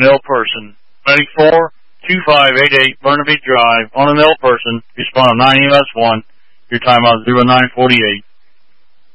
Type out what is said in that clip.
male person. Medic 4-2588 Burnaby Drive. On a male person. Respond 9 EMS 1. Your timeout 0948.